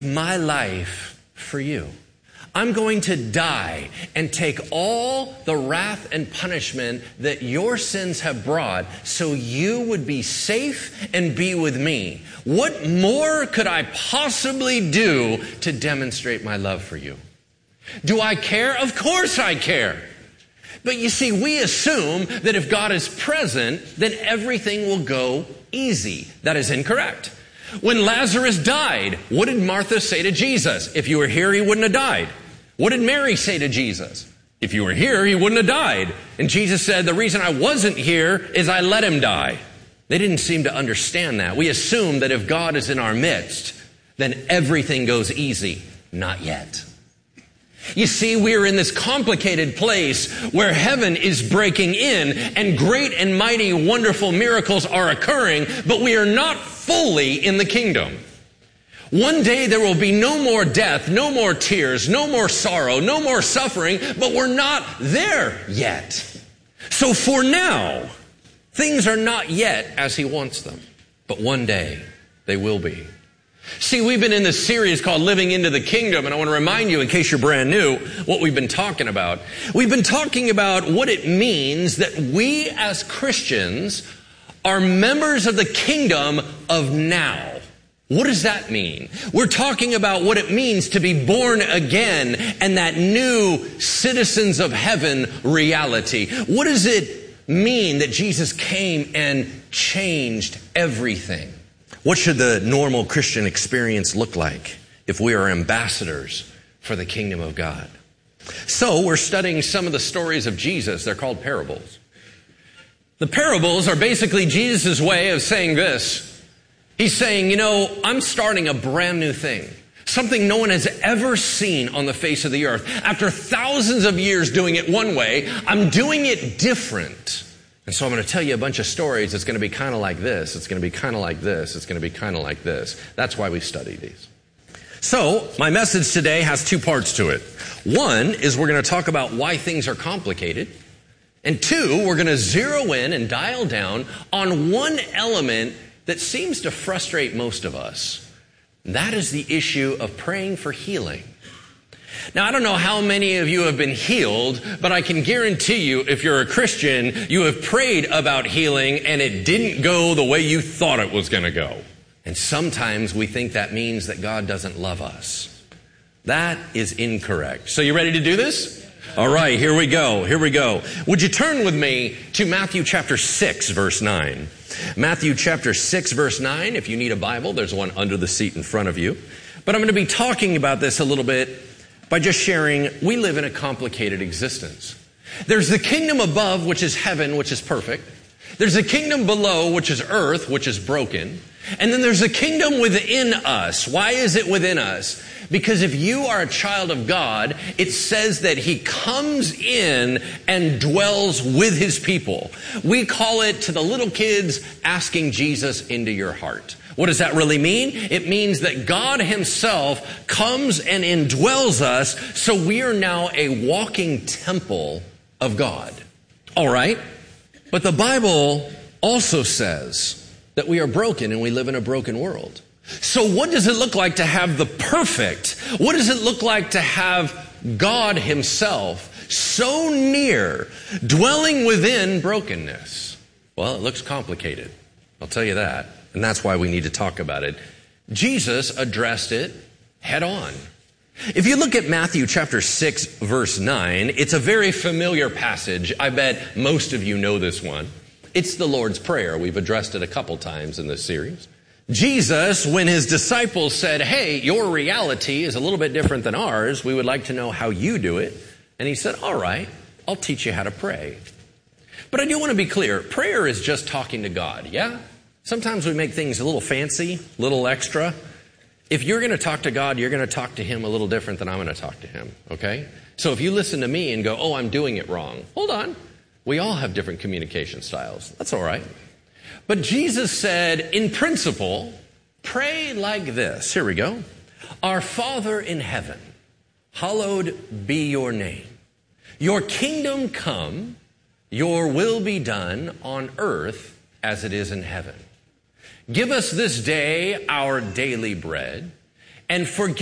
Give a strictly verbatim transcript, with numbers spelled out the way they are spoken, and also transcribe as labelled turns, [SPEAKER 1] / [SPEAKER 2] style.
[SPEAKER 1] my life for you. I'm going to die and take all the wrath and punishment that your sins have brought so you would be safe and be with me. What more could I possibly do to demonstrate my love for you? Do I care? Of course I care. But you see, we assume that if God is present, then everything will go easy. That is incorrect. When Lazarus died, what did Martha say to Jesus? If you were here, he wouldn't have died. What did Mary say to Jesus? If you were here, he wouldn't have died. And Jesus said, the reason I wasn't here is I let him die. They didn't seem to understand that. We assume that if God is in our midst, then everything goes easy. Not yet. You see, we're in this complicated place where heaven is breaking in and great and mighty wonderful miracles are occurring, but we are not fully in the kingdom. One day there will be no more death, no more tears, no more sorrow, no more suffering, but we're not there yet. So for now, things are not yet as he wants them, but one day they will be. See, we've been in this series called Living into the Kingdom, and I want to remind you, in case you're brand new, what we've been talking about. We've been talking about what it means that we as Christians are members of the kingdom of now. What does that mean? We're talking about what it means to be born again and that new citizens of heaven reality. What does it mean that Jesus came and changed everything? What should the normal Christian experience look like if we are ambassadors for the kingdom of God? So we're studying some of the stories of Jesus. They're called parables. The parables are basically Jesus' way of saying this. He's saying, you know, I'm starting a brand new thing. Something no one has ever seen on the face of the earth. After thousands of years doing it one way, I'm doing it different. And so I'm going to tell you a bunch of stories. It's going to be kind of like this. It's going to be kind of like this. It's going to be kind of like this. That's why we study these. So my message today has two parts to it. One is we're going to talk about why things are complicated. And two, we're going to zero in and dial down on one element that seems to frustrate most of us. That is the issue of praying for healing. Now, I don't know how many of you have been healed, but I can guarantee you, if you're a Christian, you have prayed about healing and it didn't go the way you thought it was going to go. And sometimes we think that means that God doesn't love us. That is incorrect. So you ready to do this? All right, here we go. Here we go. Would you turn with me to Matthew chapter six, verse nine? Matthew chapter six, verse nine. If you need a Bible, there's one under the seat in front of you. But I'm going to be talking about this a little bit by just sharing, we live in a complicated existence. There's the kingdom above, which is heaven, which is perfect. There's a kingdom below, which is earth, which is broken. And then there's a kingdom within us. Why is it within us? Because if you are a child of God, it says that he comes in and dwells with his people. We call it, to the little kids, asking Jesus into your heart. What does that really mean? It means that God himself comes and indwells us, so we are now a walking temple of God. All right? But the Bible also says that we are broken and we live in a broken world. So what does it look like to have the perfect? What does it look like to have God himself so near, dwelling within brokenness? Well, it looks complicated. I'll tell you that. And that's why we need to talk about it. Jesus addressed it head on. If you look at Matthew chapter six, verse nine, it's a very familiar passage. I bet most of you know this one. It's the Lord's Prayer. We've addressed it a couple times in this series. Jesus, when his disciples said, hey, your reality is a little bit different than ours. We would like to know how you do it. And he said, all right, I'll teach you how to pray. But I do want to be clear. Prayer is just talking to God, yeah? Sometimes we make things a little fancy, a little extra. If you're going to talk to God, you're going to talk to him a little different than I'm going to talk to him, okay? So if you listen to me and go, oh, I'm doing it wrong, hold on. We all have different communication styles. That's all right. But Jesus said, in principle, pray like this. Here we go. Our Father in heaven, hallowed be your name. Your kingdom come, your will be done on earth as it is in heaven. Give us this day our daily bread, and forget